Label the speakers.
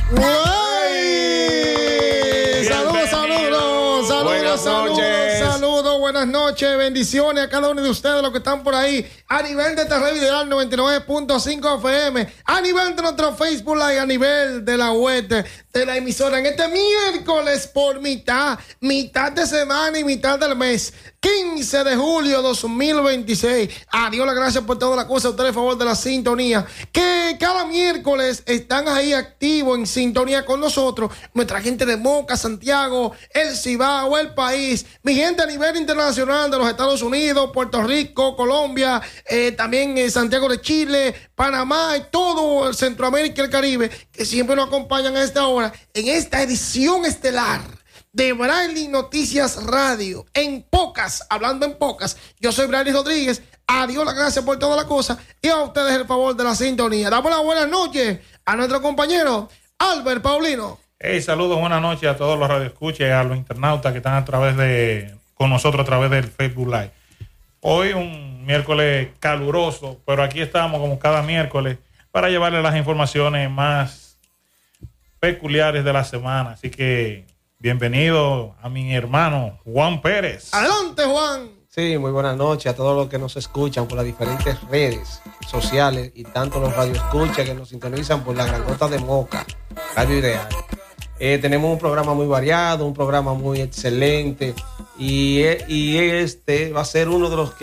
Speaker 1: Saludos, buenas noches, bendiciones a cada uno de ustedes, los que están por ahí, a nivel de esta red ideal 99.5 FM, a nivel de nuestro Facebook Live, a nivel de la web de la emisora, en este miércoles por mitad de semana y mitad del mes, 15 de julio 2026. Adiós, las gracias por toda la cosa, a ustedes a favor de la sintonía, que cada miércoles están ahí activos en sintonía con nosotros, nuestra gente de Moca, Santiago, el Cibao, el país, mi gente a nivel internacional de los Estados Unidos, Puerto Rico, Colombia, también Santiago de Chile, Panamá y todo Centroamérica y el Caribe, que siempre nos acompañan a esta hora, en esta edición estelar de Braille Noticias Radio, en pocas, hablando en pocas. Yo soy Braille Rodríguez, adiós, las gracias por toda la cosa, y a ustedes el favor de la sintonía. Damos las buenas noches a nuestro compañero Albert Paulino.
Speaker 2: Hey, saludos, buenas noches a todos los radioescuchas y a los internautas que están con nosotros a través del Facebook Live. Hoy un miércoles caluroso, pero aquí estamos como cada miércoles para llevarles las informaciones más peculiares de la semana. Así que bienvenido a mi hermano Juan Pérez.
Speaker 1: Adelante, Juan.
Speaker 3: Sí, muy buenas noches a todos los que nos escuchan por las diferentes redes sociales y tanto los radioescuchas que nos sintonizan por la grandota de Moca, Radio Ideal. Tenemos un programa muy variado, un programa muy excelente y este va a ser uno de los que